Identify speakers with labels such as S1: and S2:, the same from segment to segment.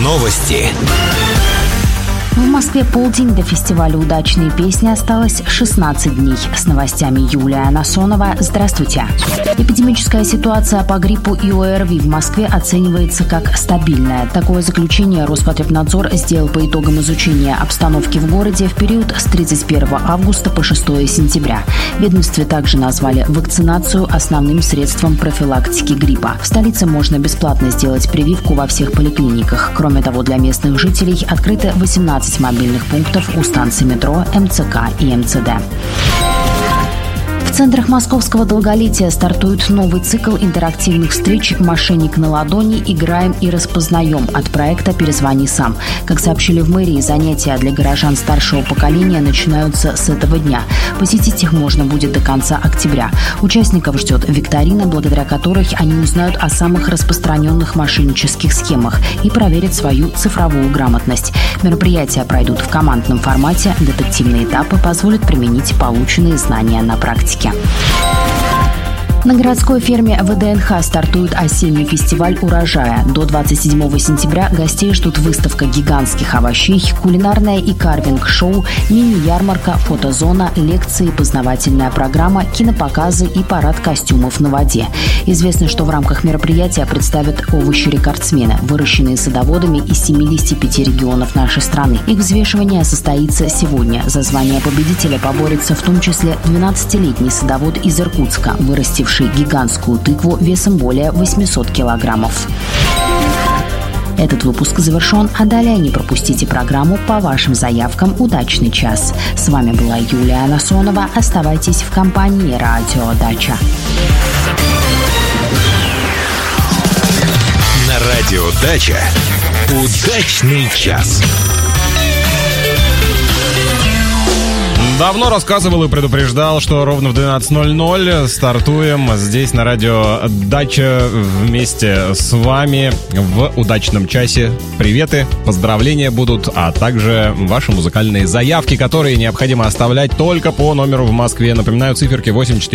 S1: Новости.
S2: В Москве полдень до фестиваля «Удачные песни» осталось 16 дней. С новостями Юлия Анасонова. Здравствуйте. Эпидемическая ситуация по гриппу и ОРВИ в Москве оценивается как стабильная. Такое заключение Роспотребнадзор сделал по итогам изучения обстановки в городе в период с 31 августа по 6 сентября. В ведомстве также назвали вакцинацию основным средством профилактики гриппа. В столице можно бесплатно сделать прививку во всех поликлиниках. Кроме того, для местных жителей открыты 18 мобильных пунктов у станций метро, МЦК и МЦД. В центрах московского долголетия стартует новый цикл интерактивных встреч «Мошенник на ладони. Играем и распознаем» от проекта «Перезвони сам». Как сообщили в мэрии, занятия для горожан старшего поколения начинаются с этого дня. Посетить их можно будет до конца октября. Участников ждет викторина, благодаря которой они узнают о самых распространенных мошеннических схемах и проверят свою цифровую грамотность. Мероприятия пройдут в командном формате. Детективные этапы позволят применить полученные знания на практике. На городской ферме ВДНХ стартует осенний фестиваль урожая. До 27 сентября гостей ждут выставка гигантских овощей, кулинарное и карвинг-шоу, мини-ярмарка, фотозона, лекции, познавательная программа, кинопоказы и парад костюмов на воде. Известно, что в рамках мероприятия представят овощи-рекордсмены, выращенные садоводами из 75 регионов нашей страны. Их взвешивание состоится сегодня. За звание победителя поборется в том числе 12-летний садовод из Иркутска, вырастивший гигантскую тыкву весом более 800 килограммов. Этот выпуск завершен, а далее не пропустите программу по вашим заявкам «Удачный час». С вами была Юлия Анасонова. Оставайтесь в компании «Радио Дача».
S1: На радио «Дача» «Удачный час».
S3: Давно рассказывал и предупреждал, что ровно в 12:00 стартуем здесь на радио «Дача» вместе с вами в удачном часе. Приветы, поздравления будут, а также ваши музыкальные заявки, которые необходимо оставлять только по номеру в Москве. Напоминаю, циферки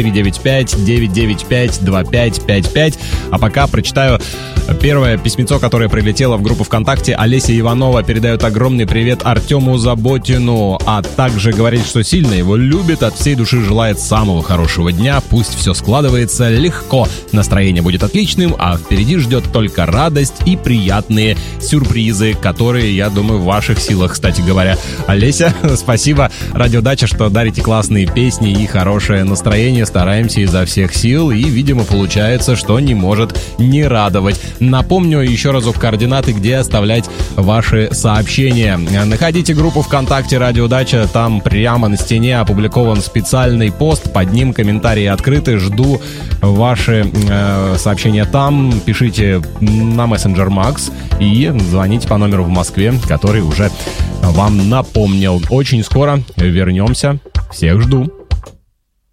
S3: 8495-995-2555. А пока прочитаю первое письмецо, которое прилетело в группу ВКонтакте. Олеся Иванова передает огромный привет Артему Заботину, а также говорит, что сильно его любит, от всей души желает самого хорошего дня, пусть все складывается легко, настроение будет отличным, а впереди ждет только радость и приятные сюрпризы, которые, я думаю, в ваших силах, кстати говоря. Олеся, спасибо, Радио Дача, что дарите классные песни и хорошее настроение, стараемся изо всех сил, и, видимо, получается, что не может не радовать. Напомню еще разок координаты, где оставлять ваши сообщения. Находите группу ВКонтакте «Радио Дача», там прямо на стене опубликован специальный пост, под ним комментарии открыты, жду ваши сообщения там, пишите на мессенджер Макс и звоните по номеру в Москве, который уже вам напомнил. Очень скоро вернемся, всех жду.